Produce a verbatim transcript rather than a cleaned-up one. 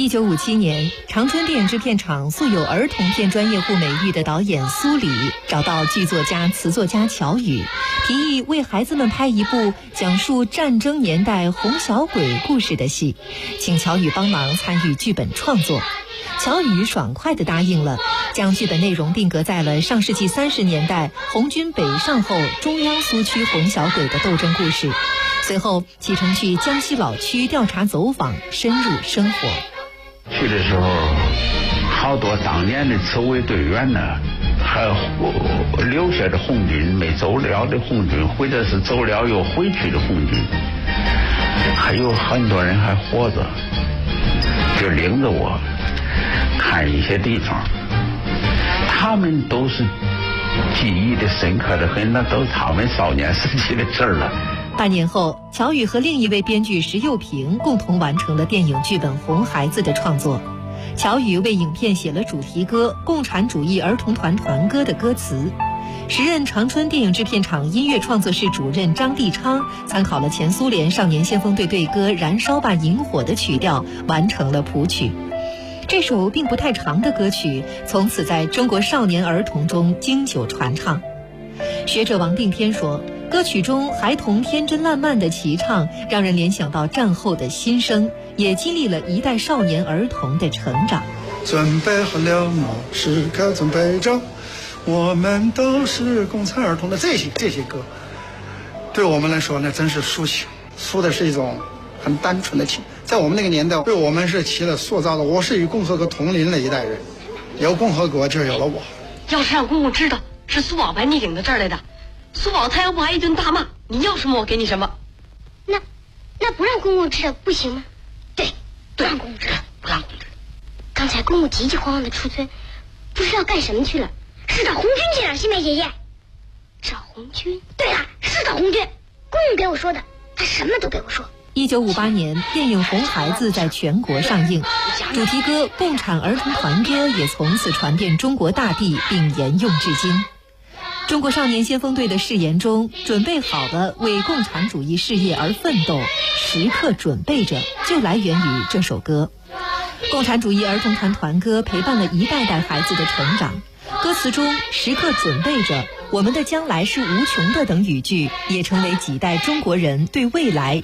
一九五七年，长春电影制片厂素有儿童片专业户美誉的导演苏里找到剧作家、词作家乔羽，提议为孩子们拍一部讲述战争年代红小鬼故事的戏，请乔羽帮忙参与剧本创作。乔羽爽快地答应了，将剧本内容定格在了上世纪三十年代红军北上后中央苏区红小鬼的斗争故事。随后启程去江西老区调查走访，深入生活。 去的时候，好多当年的刺猬队员呢，还有留下的红军没走了的红军，或者是走了又回去的红军，还有很多人还活着，就领着我看一些地方，他们都是记忆的深刻的很，那都是他们少年时期的事儿了。 半年后，乔羽和另一位编剧石佑平共同完成了电影剧本《红孩子》的创作。乔羽为影片写了主题歌《共产主义儿童团团歌》的歌词。时任长春电影制片厂音乐创作室主任张地昌参考了前苏联少年先锋队队歌《燃烧吧萤火》的曲调，完成了谱曲。这首并不太长的歌曲，从此在中国少年儿童中经久传唱。学者王定天说，歌曲中孩童天真烂漫的齐唱，让人联想到战后的新生，也激励了一代少年儿童的成长。 准备好了吗？时刻准备着，我们都是共产儿童的这些这些歌，对我们来说那真是抒情，抒的是一种很单纯的情。在我们那个年代，对我们是起了塑造的。我是与共和国同龄的一代人，有共和国就有了我。 要是让公公知道是苏宝把你领到这儿来的，苏宝他要不还一顿大骂，你要什么我给你什么。 那那不让公公知道不行吗？ 对， 不让公公知道， 不让公公知道。 刚才公公急急慌慌的出村，不知道干什么去了，是找红军去了。新梅姐姐，找红军？对了，是找红军。公公给我说的，他什么都给我说。 一九五八年，电影《红孩子》在全国上映，主题歌《共产儿童团歌》也从此传遍中国大地，并沿用至今。中国少年先锋队的誓言中，准备好了为共产主义事业而奋斗，时刻准备着，就来源于这首歌。共产主义儿童团团歌陪伴了一代代孩子的成长。歌词中时刻准备着，我们的将来是无穷的等语句，也成为几代中国人对未来